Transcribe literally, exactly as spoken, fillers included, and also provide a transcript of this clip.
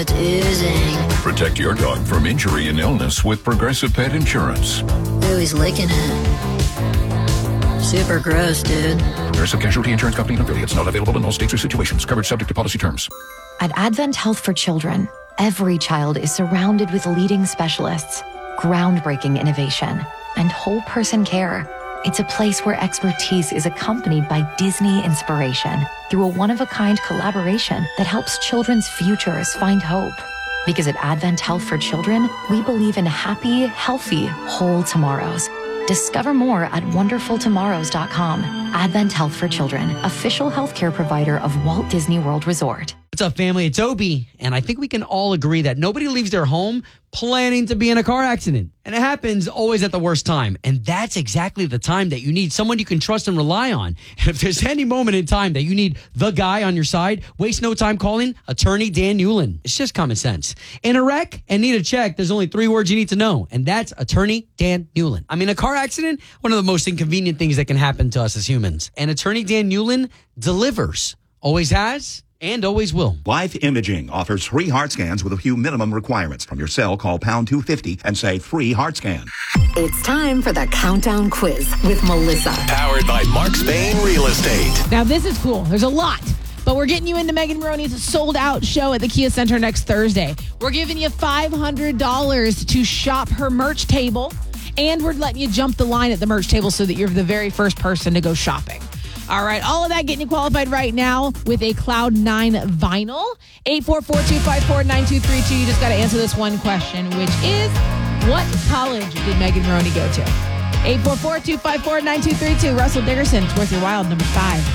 It oozing. Protect your dog from injury and illness with Progressive Pet Insurance. Ooh, he's licking it. Super gross, dude. Progressive Casualty Insurance Company and affiliates. Not available in all states or situations. Coverage subject to policy terms. At Advent Health for Children, every child is surrounded with leading specialists, groundbreaking innovation, and whole person care. It's a place where expertise is accompanied by Disney inspiration through a one-of-a-kind collaboration that helps children's futures find hope. Because at Advent Health for Children, we believe in happy, healthy, whole tomorrows. Discover more at wonderful tomorrows dot com. Advent Health for Children, official healthcare provider of Walt Disney World Resort. What's up, family? It's Obi, and I think we can all agree that nobody leaves their home planning to be in a car accident. And it happens always at the worst time. And that's exactly the time that you need someone you can trust and rely on. And if there's any moment in time that you need the guy on your side, waste no time calling Attorney Dan Newlin. It's just common sense. In a wreck and need a check, there's only three words you need to know, and that's Attorney Dan Newlin. I mean, a car accident, one of the most inconvenient things that can happen to us as humans. And Attorney Dan Newlin delivers. Always has. And always will. Life Imaging offers free heart scans with a few minimum requirements. From your cell, call pound two fifty and say free heart scan. It's time for the Countdown Quiz with Melissa. Powered by Mark Spain Real Estate. Now, this is cool. There's a lot. But we're getting you into Megan Maroney's sold-out show at the Kia Center next Thursday. We're giving you five hundred dollars to shop her merch table. And we're letting you jump the line at the merch table so that you're the very first person to go shopping. All right, all of that getting you qualified right now with a Cloud nine vinyl. eight four four, two five four, nine two three two. You just got to answer this one question, which is, what college did Megan Maroney go to? eight four four, two five four, nine two three two. Russell Dickerson, it's worth your while, number five.